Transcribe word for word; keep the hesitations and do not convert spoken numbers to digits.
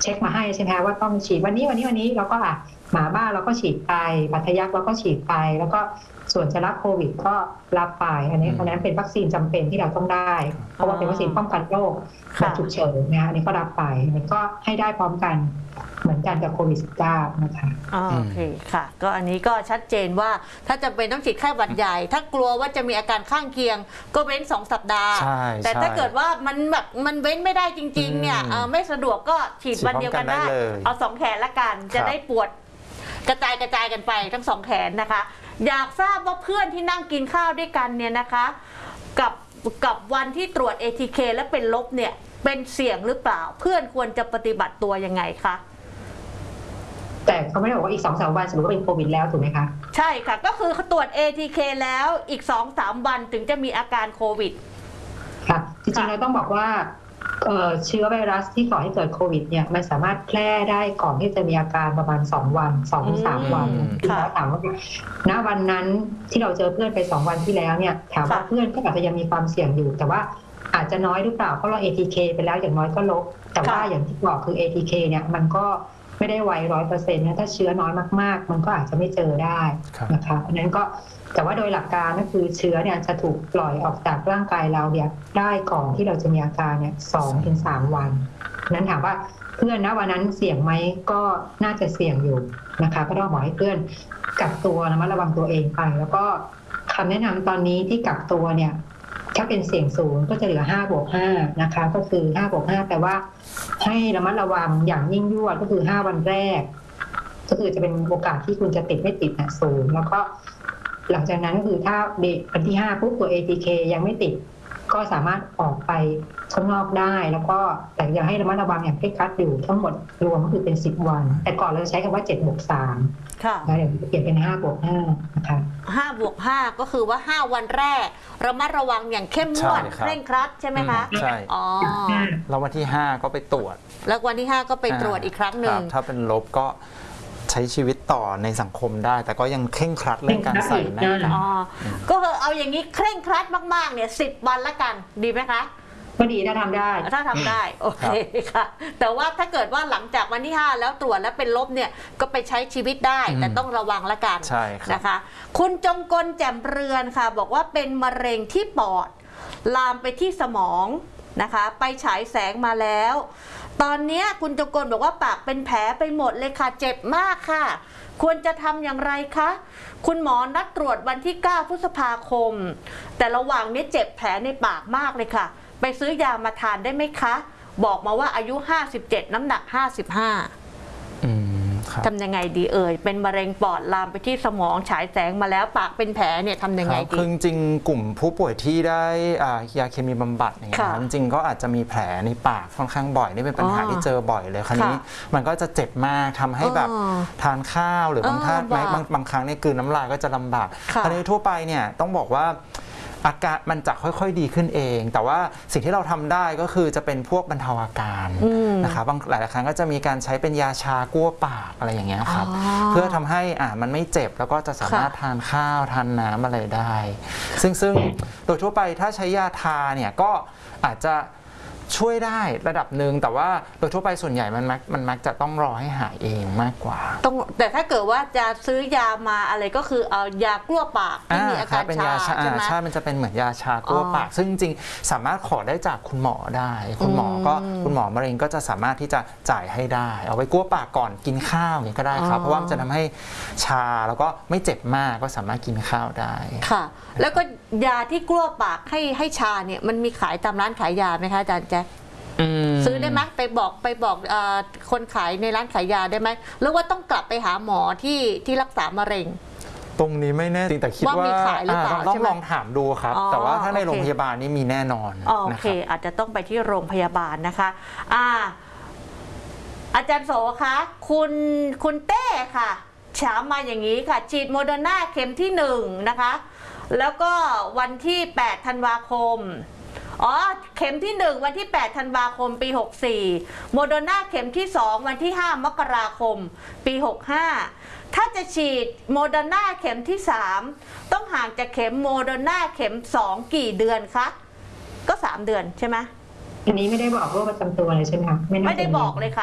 เช็คมาให้ใช่ไหมว่าต้องฉีดวันนี้วันนี้วันนี้เราก็อ่ะหมาบ้าเราก็ฉีดไปบาดทะยักเราก็ฉีดไปแล้วก็ส่วนจะรับโควิดก็รับไปอันนี้อันนั้นเป็นวัคซีนจำเป็นที่เราต้องได้เพราะว่าเป็นวัคซีนป้องกันโรคแบบฉุกเฉินนะคะอันนี้ก็รับไปมันก็ให้ได้พร้อมกันเหมือนกันกับโควิด สิบเก้า นะคะโอเคค่ะก็อันนี้ก็ชัดเจนว่าถ้าจำเป็นต้องฉีดไข้หวัดใหญ่ถ้ากลัวว่าจะมีอาการข้างเคียงก็เว้นสองสัปดาห์แต่ถ้าเกิดว่ามันแบบมันเว้นไม่ได้จริงๆเนี่ยไม่สะดวกก็ฉีดวันเดียวกันได้เอาสองแขนละกันจะได้ปวดกระจายกระจายกันไปทั้งสองแขนนะคะอยากทราบว่าเพื่อนที่นั่งกินข้าวด้วยกันเนี่ยนะคะกับกับวันที่ตรวจ เอ ที เค และเป็นลบเนี่ยเป็นเสี่ยงหรือเปล่าเพื่อนควรจะปฏิบัติตัวยังไงคะแต่เขาไม่ได้บอกว่าอีก สองถึงสาม วันสมมติว่าเป็นโควิดแล้วถูกไหมคะใช่ค่ะก็คือตรวจ เอ ที เค แล้วอีก สองถึงสาม วันถึงจะมีอาการโควิดค่ะจริงๆเราต้องบอกว่าเชื้อไวรัสที่ก่อให้เกิดโควิดเนี่ยมันสามารถแพร่ได้ก่อนที่จะมีอาการประมาณสองวัน สองถึงสาม วันคือเราถามว่าณวันนั้นที่เราเจอเพื่อนไปสองวันที่แล้วเนี่ยถามว่าเพื่อนก็อาจจะยังมีความเสี่ยงอยู่แต่ว่าอาจจะน้อยหรือเปล่าเพราะเรา เอ ที เค ไปแล้วอย่างน้อยก็ลบแต่ว่าอย่างที่บอกคือ เอ ที เค เนี่ยมันก็ไม่ได้ไวร้อยเปอร์เซ็นต์นะถ้าเชื้อน้อยมากๆมันก็อาจจะไม่เจอได้นะคะอันนั้นก็แต่ว่าโดยหลักการก็คือเชื้อเนี่ยจะถูกปล่อยออกจากร่างกายเราเนี่ยได้ก่อนที่เราจะมีอาการเนี่ยสองถึงสามวันนั้นถามว่าเพื่อนนะวันนั้นเสี่ยงไหมก็น่าจะเสี่ยงอยู่นะคะก็ต้องบอกให้เพื่อนกักตัวระมัดระวังตัวเองไปแล้วก็คำแนะนำตอนนี้ที่กักตัวเนี่ยถ้าเป็นเสี่ยงสูงก็จะเหลือห้าบวกห้านะคะก็คือห้าบวกห้าแปลว่าให้ระมัดระวังอย่างยิ่งยวดก็คือห้าวันแรกก็คือจะเป็นโอกาสที่คุณจะติดไม่ติดนะสูงแล้วก็หลังจากนั้นก็คือถ้าเด็กวันที่ห้าปุ๊บตัว เอ ที เค ยังไม่ติดก็สามารถออกไปข้างนอกได้แล้วก็แต่ยังให้ระมัดระวังอย่างเคร่งครัดอยู่ทั้งหมดรวมก็คือเป็นสิบวันแต่ก่อนเราใช้คำว่าเจ็ดบวกสามค่ะแล้วเดี๋ยวเปลี่ยนเป็นห้าบวกห้านะคะห้าบวกห้าก็คือว่าห้าวันแรกระมัดระวังอย่างเข้มงวดเคร่งครัดใช่ไหมคะใช่อ๋อแล้ววันที่ห้าก็ไปตรวจแล้ววันที่ห้าก็ไปตรวจอีกครั้งหนึ่งถ้าเป็นลบก็ใช้ชีวิตต่อในสังคมได้แต่ก็ยังเคร่งครัดเรื่องการใส่หน้ากากก็เอาอย่างนี้เคร่งครัดมากๆเนี่ยสิบวันละกันดีไหมคะก็ดีถ้าทำได้ถ้าทำได้โอเคค่ะแต่ว่าถ้าเกิดว่าหลังจากวันที่ห้าแล้วตรวจแล้วเป็นลบเนี่ยก็ไปใช้ชีวิตได้แต่ต้องระวังละกันนะคะคุณจงกลแจ่มเรือนค่ะบอกว่าเป็นมะเร็งที่ปอดลามไปที่สมองนะคะไปฉายแสงมาแล้วตอนนี้คุณจงกลบอกว่าปากเป็นแผลไปหมดเลยค่ะเจ็บมากค่ะควรจะทำอย่างไรคะคุณหมอนัดตรวจวันที่เก้าพฤษภาคมแต่ระหว่างนี้เจ็บแผลในปากมากเลยค่ะไปซื้อยามาทานได้ไหมคะบอกมาว่าอายุห้าสิบเจ็ดน้ำหนักห้าสิบห้าทำยังไงดีเอ่ยเป็นมะเร็งปอดลามไปที่สมองฉายแสงมาแล้วปากเป็นแผลเนี่ยทำยังไงดีคือจริงกลุ่มผู้ป่วยที่ได้ยาเคมีบำบัดอย่างเงี้ยจริงก็อาจจะมีแผลในปากค่อนข้างบ่อยนี่เป็นปัญหาที่เจอบ่อยเลยคราวนี้มันก็จะเจ็บมากทำให้แบบทานข้าวหรือบางท่านบางบางครั้งเนี่ยกลืนน้ำลายก็จะลำบากคราวนี้ทั่วไปเนี่ยต้องบอกว่าอาการมันจะค่อยๆดีขึ้นเองแต่ว่าสิ่งที่เราทำได้ก็คือจะเป็นพวกบรรเทาอาการนะคะบางหลายครั้งก็จะมีการใช้เป็นยาชากั้วปากอะไรอย่างเงี้ยครับเพื่อทำให้อ่ามันไม่เจ็บแล้วก็จะสามารถทานข้าวทานน้ำอะไรได้ซึ่งซึ่งโดยทั่วไปถ้าใช้ยาทาเนี่ยก็อาจจะช่วยได้ระดับหนึ่งแต่ว่าโดยทั่วไปส่วนใหญ่มันมักมันมักจะต้องรอให้หายเองมากกว่าต้องแต่ถ้าเกิดว่าจะซื้อยามาอะไรก็คือเอายากลั้วปากที่มีอาการชาใช่ไหมใช่มันจะเป็นเหมือนยาชากลั้วปากซึ่งจริงๆสามารถขอได้จากคุณหมอได้คุณหมอก็คุณหมอมะเร็งก็จะสามารถที่จะจ่ายให้ได้เอาไว้กลั้วปากก่อนกินข้าวอย่างนี้ก็ได้ครับเพราะว่ามันจะทำให้ชาแล้วก็ไม่เจ็บมากก็สามารถกินข้าวได้ค่ะแล้วก็ยาที่กลั้วปากให้ให้ชาเนี่ยมันมีขายตามร้านขายยาไหมคะอาจารย์แจ๊คซื้อได้ไหมไปบอกไปบอกคนขายในร้านขายยาได้ไหมหรือว่าต้องกลับไปหาหมอที่ที่รักษามะเร็งตรงนี้ไม่แน่จริงแต่คิดว่าต้องลองถามดูครับแต่ว่าถ้าในโรงพยาบาลนี่มีแน่นอนโอเคอาจจะต้องไปที่โรงพยาบาลนะคะอ่าอาจารย์โสคะคุณคุณเต้ค่ะถามมาอย่างนี้ค่ะฉีดโมเดอร์นาเข็มที่หนึ่งนะคะแล้วก็วันที่แปดธันวาคมอ๋อเข็มที่หนึ่งวันที่แปดธันวาคมปีหกสี่โมเดอร์นาเข็มที่สองวันที่ห้ามกราคมปีหกห้าถ้าจะฉีดโมเดอร์นาเข็มที่สามต้องห่างจากเข็มโมเดอร์นาเข็มสองกี่เดือนคะก็สามเดือนใช่ไหมอันนี้ไม่ได้บอกโรคประจำตัวเลยใช่ไหมคะไม่ได้บอกเลยค่ะ